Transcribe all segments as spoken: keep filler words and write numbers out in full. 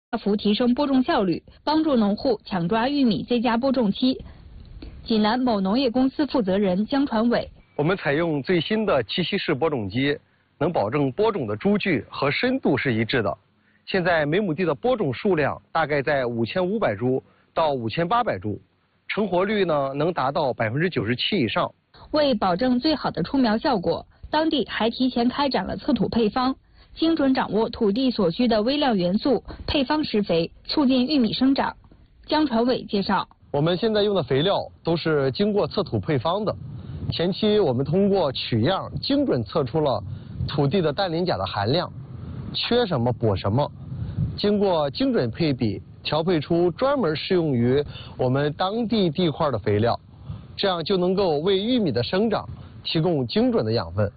大幅提升播种效率，帮助农户抢抓玉米最佳播种期。济南某农业公司负责人江传伟： 我们采用最新的七息式播种机，能保证播种的株距和深度是一致的。现在每亩地的播种数量大概在五千五百株到五千八百株，成活率呢能达到百分之九十七以上。 为保证最好的出苗效果，当地还提前开展了测土配方，精准掌握土地所需的微量元素，配方施肥，促进玉米生长。江传伟介绍， 我们现在用的肥料都是经过测土配方的。前期我们通过取样，精准测出了土地的氮磷钾的含量，缺什么补什么，经过精准配比，调配出专门适用于我们当地地块的肥料，这样就能够为玉米的生长提供精准的养分。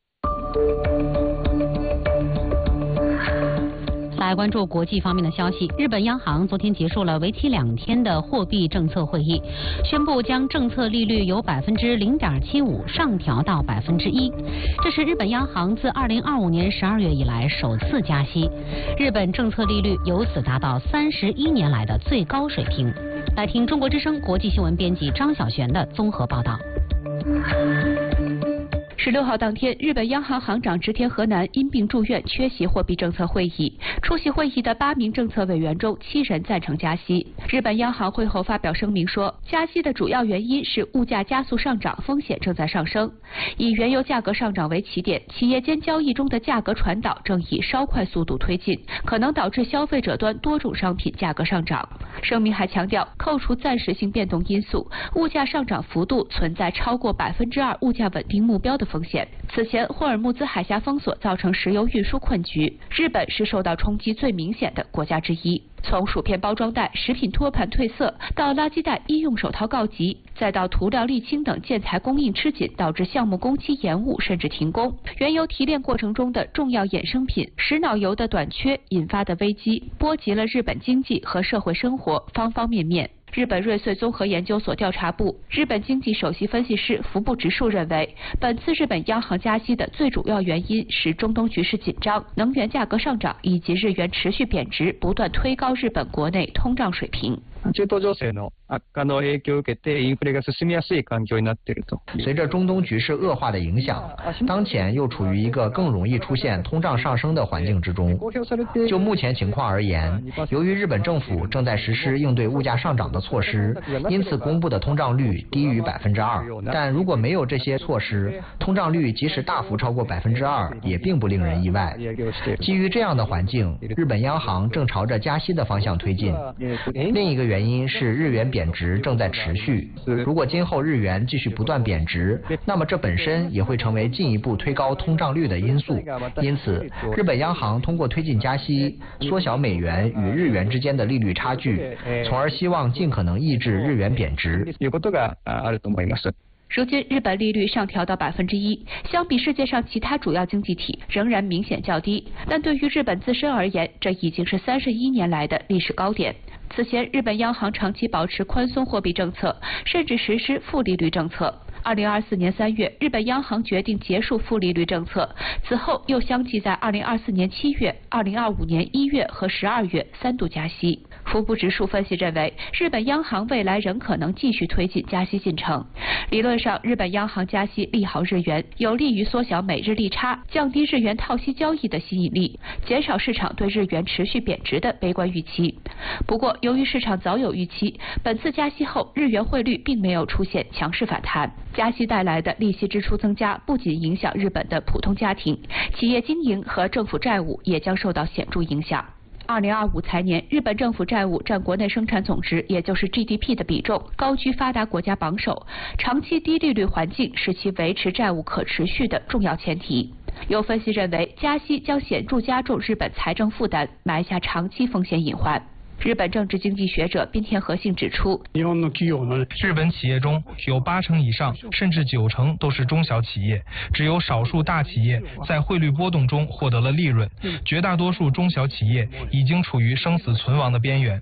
来关注国际方面的消息，日本央行昨天结束了为期两天的货币政策会议，宣布将政策利率由百分之零点七五上调到百分之一，这是日本央行自二零二五年十二月以来首次加息，日本政策利率由此达到三十一年来的最高水平。来听中国之声国际新闻编辑张小璇的综合报道。 十六号当天，日本央行行长植田和男因病住院，缺席货币政策会议。出席会议的八名政策委员中，七人赞成加息。日本央行会后发表声明说，加息的主要原因是物价加速上涨，风险正在上升。以原油价格上涨为起点，企业间交易中的价格传导正以稍快速度推进，可能导致消费者端多种商品价格上涨。声明还强调，扣除暂时性变动因素，物价上涨幅度存在超过百分之二物价稳定目标的风险。此前，霍尔木兹海峡封锁造成石油运输困局，日本是受到冲击最明显的国家之一。从薯片包装袋、食品托盘褪色，到垃圾袋医用手套告急，再到涂料、沥青等建材供应吃紧，导致项目工期延误甚至停工。原油提炼过程中的重要衍生品石脑油的短缺引发的危机，波及了日本经济和社会生活方方面面。日本瑞穗综合研究所调查部日本经济首席分析师服部直树认为，本次日本央行加息的最主要原因是中东局势紧張、能源價格上漲以及日元持续贬值，不断推高日本国内通胀水平。 中東情勢の悪化の影響を受けてインフレが進みやすい環境になっていると。 随着中东局势恶化的影响，当前又处于一个更容易出现通胀上升的环境之中。就目前情况而言，由于日本政府正在实施应对物价上涨的措施，因此公布的通胀率低于百分之二。但如果没有这些措施，通胀率即使大幅超过百分之二，也并不令人意外。基于这样的环境，日本央行正朝着加息的方向推进。另一个原因是日元贬值正在持续，如果今后日元继续不断贬值，那么这本身也会成为进一步推高通胀率的因素。因此，日本央行通过推进加息，缩小美元与日元之间的利率差距，从而希望尽可能抑制日元贬值。 如今，日本利率上调到百分之一，相比世界上其他主要经济体，仍然明显较低。但对于日本自身而言，这已经是三十一年来的历史高点。此前，日本央行长期保持宽松货币政策，甚至实施负利率政策。二零二四年三月，日本央行决定结束负利率政策，此后又相继在二零二四年七月、二零二五年一月和十二月三度加息。服部直树分析认为，日本央行未来仍可能继续推进加息进程。理论上，日本央行加息利好日元，有利于缩小美日利差，降低日元套息交易的吸引力，减少市场对日元持续贬值的悲观预期。不过，由于市场早有预期，本次加息后，日元汇率并没有出现强势反弹。加息带来的利息支出增加，不仅影响日本的普通家庭，企业经营和政府债务也将受到显著影响。二零二五财年，日本政府债务占国内生产总值，也就是 G D P 的比重，高居发达国家榜首。长期低利率环境是其维持债务可持续的重要前提。有分析认为，加息将显著加重日本财政负担，埋下长期风险隐患。日本政治经济学者滨田和信指出， 日本企业中有八成以上甚至九成都是中小企业，只有少数大企业在汇率波动中获得了利润，绝大多数中小企业已经处于生死存亡的边缘。